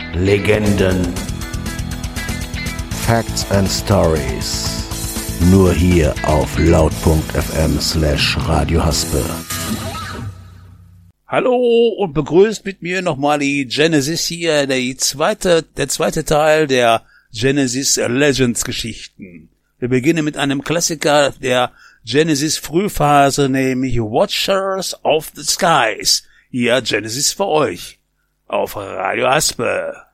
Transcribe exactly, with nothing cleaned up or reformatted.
Legenden, Facts and Stories. Nur hier auf laut.fm slash Radio Haspe. Hallo und begrüßt mit mir nochmal die Genesis hier, die zweite, der zweite Teil der Genesis Legends Geschichten. Wir beginnen mit einem Klassiker der Genesis Frühphase, nämlich Watchers of the Skies. Hier Genesis für euch auf Radio Haspe.